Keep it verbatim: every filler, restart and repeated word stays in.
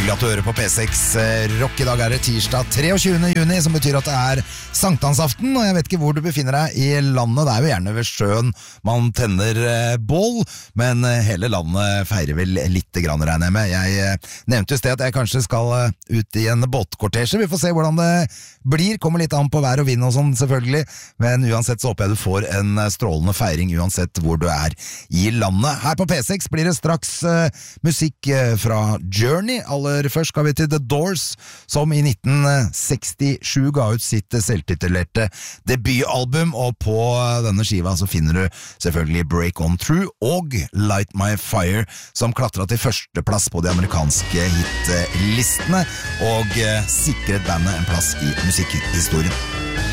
Hyggelig at du hører på P seks Rock. I dag er det tirsdag treogtjuende juni, som betyr at det er sankthansaften, og jeg vet ikke hvor du befinner deg i landet. Det er jo gjerne ved sjøen man tenner bål, men hele landet feirer vel litt grann, regner jeg med. Jeg nevnte jo sted at jeg kanskje skal ut i en båtkortesje. Vi får se hvordan det blir. Kommer litt an på vær og vind og sånn, selvfølgelig. Men uansett så håper jeg du får en strålende feiring, uansett hvor du er i landet. Her på P seks blir det straks uh, musikk uh, fra Journey. Aller først skal vi til The Doors, som i nitten sekstisju ga ut sitt selvtitulerte debutalbum, og på denne skiva så finner du selvfølgelig Break On Through og Light My Fire, som klatret til førsteplass på de amerikanske hitlistene, og uh, sikret bandet en plass i musikkhistorien.